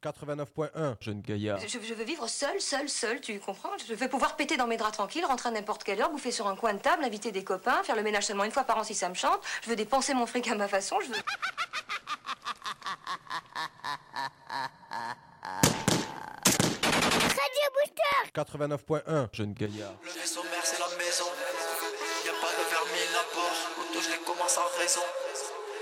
89.1, jeune gaillard. Je veux vivre seul, tu comprends? Je veux pouvoir péter dans mes draps tranquilles, rentrer à n'importe quelle heure, bouffer sur un coin de table, inviter des copains, faire le ménage seulement une fois par an si ça me chante. Je veux dépenser mon fric à ma façon, je veux... Radio Booster 89.1, Jeune gaillard. Le vaisseau mère c'est la maison. Y'a pas de vermine à bord. Auto je les commence en raison.